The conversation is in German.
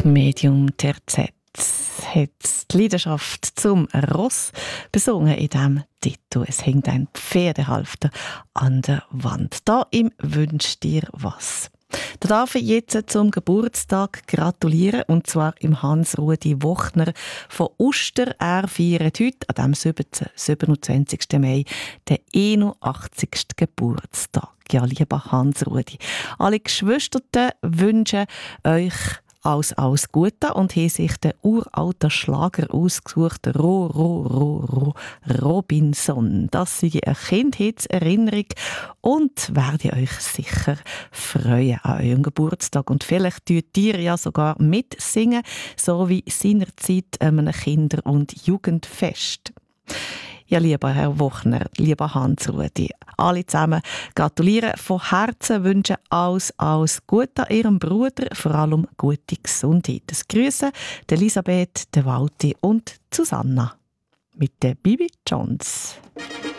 Medium Terzett hat die Leidenschaft zum Ross besungen in diesem Titel. Es hängt ein Pferdehalfter an der Wand. Da im «Wünsch dir was». Da darf ich jetzt zum Geburtstag gratulieren, und zwar im Hans-Rudi Wochner von Uster. Er feiert heute, an dem 27. Mai, den 81. Geburtstag. Ja, lieber Hans-Rudi, alle Geschwister wünschen euch alles Gute und haben sich den uralten Schlager ausgesucht, Robinson. Das ist eine Kindheitserinnerung und werde euch sicher freuen an eurem Geburtstag. Und vielleicht tut ihr ja sogar mitsingen, so wie seinerzeit einem Kinder- und Jugendfest. Ja, lieber Herr Wochner, lieber Hans-Rudi, alle zusammen gratulieren von Herzen, wünschen alles Gute an Ihrem Bruder, vor allem gute Gesundheit. Das Grüße der Elisabeth, der Walti und Susanna mit der Bibi Jones.